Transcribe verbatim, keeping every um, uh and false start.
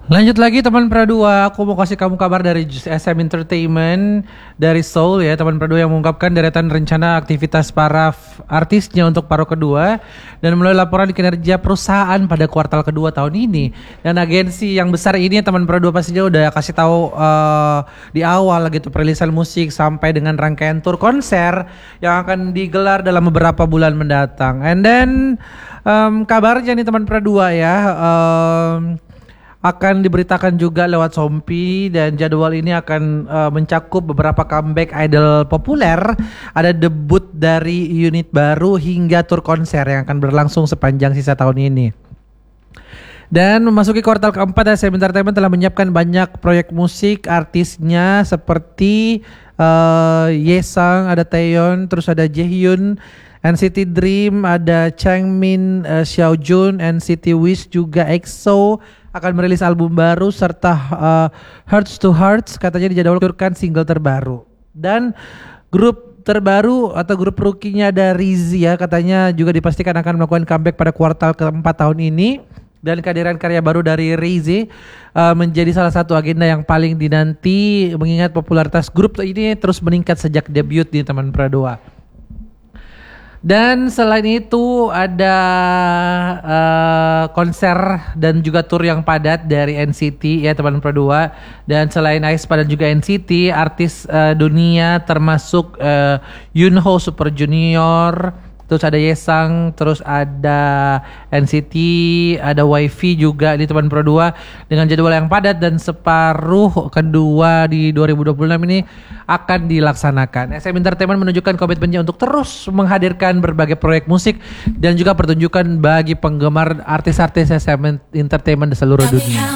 Lanjut lagi teman Pradua, aku mau kasih kamu kabar dari S M Entertainment dari Seoul ya, teman Pradua yang mengungkapkan deretan rencana aktivitas para f- artisnya untuk paruh kedua dan melalui laporan kinerja perusahaan pada kuartal kedua tahun ini. Dan agensi yang besar ini teman Pradua pastinya udah kasih tahu uh, di awal gitu perilisan musik sampai dengan rangkaian tur konser yang akan digelar dalam beberapa bulan mendatang. And then um, kabarnya nih teman Pradua ya, um, akan diberitakan juga lewat Sompi dan jadwal ini akan uh, mencakup beberapa comeback idol populer, ada debut dari unit baru hingga tur konser yang akan berlangsung sepanjang sisa tahun ini. Dan memasuki kuartal keempat, S M Entertainment telah menyiapkan banyak proyek musik artisnya seperti uh, Yesang, ada Taeyeon, terus ada Jaehyun, N C T Dream, ada Changmin, uh, Xiaojun, N C T Wish juga E X O akan merilis album baru serta uh, Hearts to Hearts katanya dijadwalkan single terbaru. Dan grup terbaru atau grup rookie-nya ada Rizzy ya, katanya juga dipastikan akan melakukan comeback pada kuartal keempat tahun ini. Dan kehadiran karya baru dari Rizzy uh, menjadi salah satu agenda yang paling dinanti mengingat popularitas grup ini terus meningkat sejak debut di teman Pradua. Dan selain itu ada uh, konser dan juga tur yang padat dari N C T ya teman Pradua. Dan selain aespa dan juga N C T, artis uh, dunia termasuk uh, Yunho Super Junior, terus ada Yesang, terus ada N C T, ada Wifi juga di teman Pradua dengan jadwal yang padat dan separuh kedua di dua ribu dua puluh enam ini akan dilaksanakan. S M Entertainment menunjukkan komitmennya untuk terus menghadirkan berbagai proyek musik dan juga pertunjukan bagi penggemar artis-artis S M Entertainment di seluruh dunia.